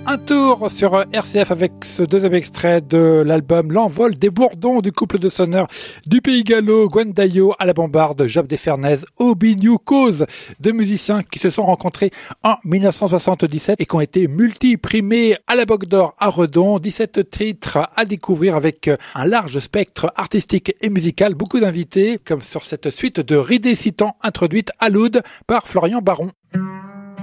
Un tour sur RCF avec ce deuxième extrait de l'album L'envol des Bourdons du couple de sonneurs du Pays Gallo, Gwendayo à la bombarde, Job des Fernaises, Obi New Cause, deux musiciens qui se sont rencontrés en 1977 et qui ont été multi-primés à la Bogue d'Or à Redon, 17 titres à découvrir avec un large spectre artistique et musical, beaucoup d'invités, comme sur cette suite de Ridé Citant introduite à l'oud par Florian Baron.